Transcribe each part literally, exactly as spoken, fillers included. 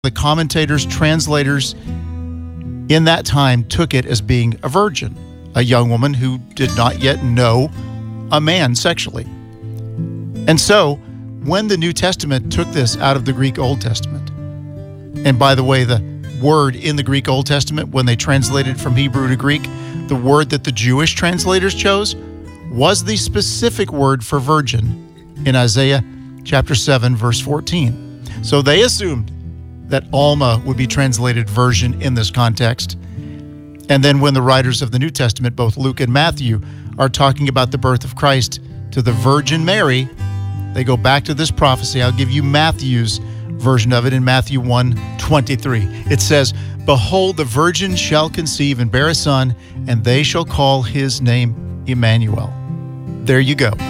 The commentators, translators in that time took it as being a virgin, a young woman who did not yet know a man sexually. And so, when the New Testament took this out of the Greek Old Testament, and by the way, the word in the Greek Old Testament, when they translated from Hebrew to Greek, the word that the Jewish translators chose was the specific word for virgin in Isaiah chapter seven, verse fourteen. So they assumed that Alma would be translated virgin in this context. And then when the writers of the New Testament, both Luke and Matthew, are talking about the birth of Christ to the Virgin Mary, they go back to this prophecy. I'll give you Matthew's version of it in Matthew one twenty-three. It says, "Behold, the virgin shall conceive and bear a son, and they shall call his name Emmanuel." There you go.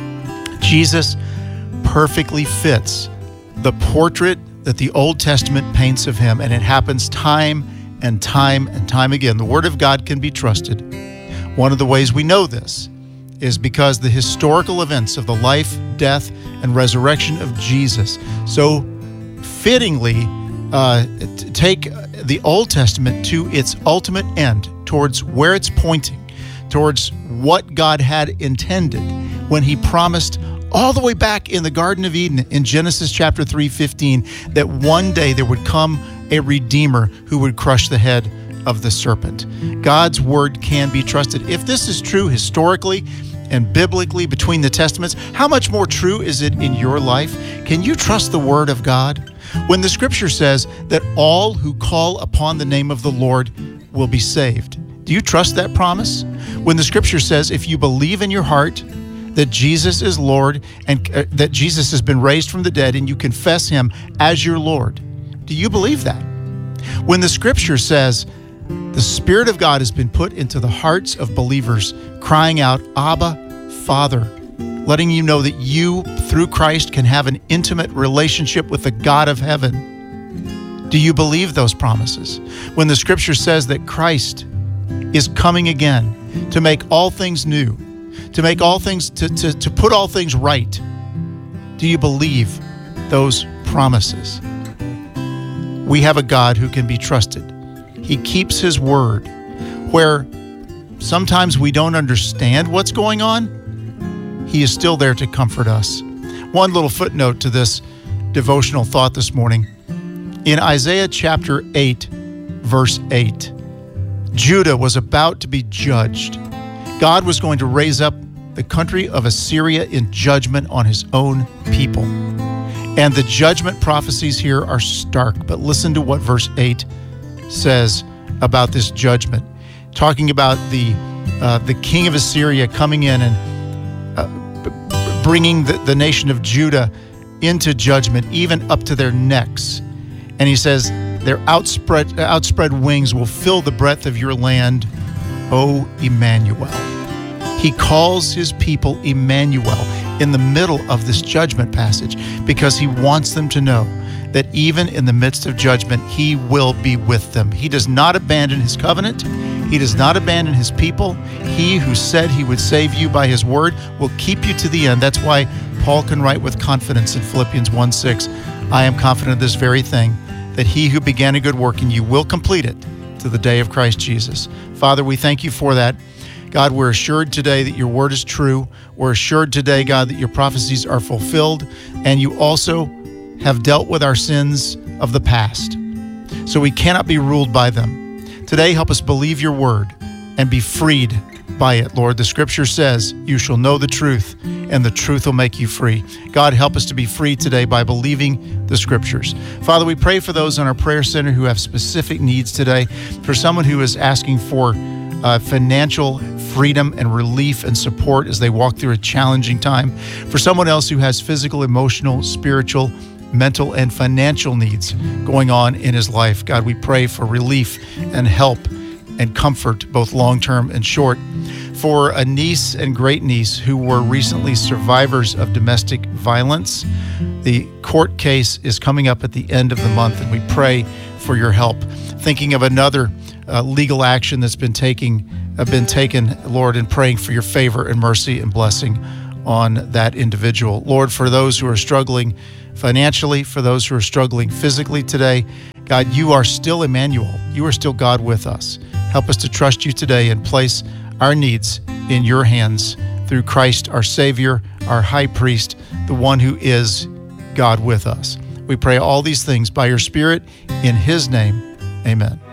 Jesus perfectly fits the portrait that the Old Testament paints of him, and it happens time and time and time again. The Word of God can be trusted. One of the ways we know this is because the historical events of the life, death, and resurrection of Jesus so fittingly uh, t- take the Old Testament to its ultimate end, towards where it's pointing, towards what God had intended when he promised all the way back in the Garden of Eden in Genesis chapter three fifteen, that one day there would come a Redeemer who would crush the head of the serpent. God's word can be trusted. If this is true historically and biblically between the Testaments, how much more true is it in your life? Can you trust the word of God? When the scripture says that all who call upon the name of the Lord will be saved, do you trust that promise? When the scripture says if you believe in your heart that Jesus is Lord and uh, that Jesus has been raised from the dead and you confess him as your Lord, do you believe that? When the scripture says the Spirit of God has been put into the hearts of believers, crying out, Abba, Father, letting you know that you, through Christ, can have an intimate relationship with the God of heaven, do you believe those promises? When the scripture says that Christ is coming again to make all things new, to make all things, to, to, to put all things right, do you believe those promises? We have a God who can be trusted. He keeps his word. Where sometimes we don't understand what's going on, he is still there to comfort us. One little footnote to this devotional thought this morning. In Isaiah chapter eight, verse eight, Judah was about to be judged. God was going to raise up the country of Assyria in judgment on his own people. And the judgment prophecies here are stark. But listen to what verse eight says about this judgment, talking about the uh, the king of Assyria coming in and uh, b- bringing the, the nation of Judah into judgment, even up to their necks. And he says, their outspread outspread wings will fill the breadth of your land, O Emmanuel. He calls his people Emmanuel in the middle of this judgment passage because he wants them to know that even in the midst of judgment, he will be with them. He does not abandon his covenant. He does not abandon his people. He who said he would save you by his word will keep you to the end. That's why Paul can write with confidence in Philippians one six, I am confident of this very thing, that he who began a good work in you will complete it to the day of Christ Jesus. Father, we thank you for that. God, we're assured today that your word is true. We're assured today, God, that your prophecies are fulfilled, and you also have dealt with our sins of the past. So we cannot be ruled by them. Today, help us believe your word and be freed by it, Lord. The scripture says, you shall know the truth, and the truth will make you free. God, help us to be free today by believing the scriptures. Father, we pray for those on our prayer center who have specific needs today. For someone who is asking for uh, financial freedom and relief and support as they walk through a challenging time. For someone else who has physical, emotional, spiritual, mental, and financial needs going on in his life. God, we pray for relief and help and comfort, both long-term and short. For a niece and great-niece who were recently survivors of domestic violence, the court case is coming up at the end of the month, and we pray for your help. Thinking of another uh, legal action that's been taking, uh, been taken, Lord, and praying for your favor and mercy and blessing on that individual. Lord, for those who are struggling financially, for those who are struggling physically today. God, you are still Emmanuel. You are still God with us. Help us to trust you today and place our needs in your hands through Christ, our Savior, our High Priest, the one who is God with us. We pray all these things by your Spirit in his name. Amen.